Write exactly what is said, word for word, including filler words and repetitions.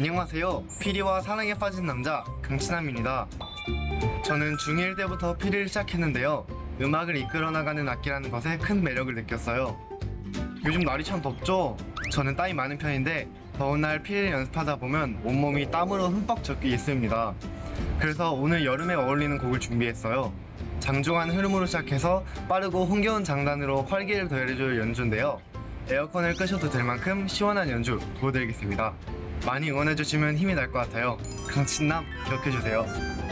안녕하세요. 피리와 사랑에 빠진 남자 강친남입니다. 저는 중일 때부터 피리를 시작했는데요. 음악을 이끌어 나가는 악기라는 것에 큰 매력을 느꼈어요. 요즘 날이 참 덥죠? 저는 땀이 많은 편인데 더운 날 피리를 연습하다 보면 온몸이 땀으로 흠뻑 젖게 있습니다. 그래서 오늘 여름에 어울리는 곡을 준비했어요. 장중한 흐름으로 시작해서 빠르고 흥겨운 장단으로 활기를 더해줄 연주인데요. 에어컨을 끄셔도 될 만큼 시원한 연주 보여드리겠습니다. 많이 응원해주시면 힘이 날 것 같아요. 강친남 기억해주세요.